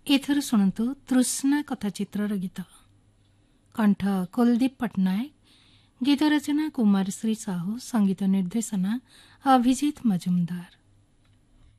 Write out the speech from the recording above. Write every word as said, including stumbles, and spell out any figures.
एथर शुणु तृष्णा कथाचित्र गीत कंठ कुलदीप पट्टनायक, गीत रचना कुमार श्री साहू, संगीत निर्देशना अभिजीत मजुमदार।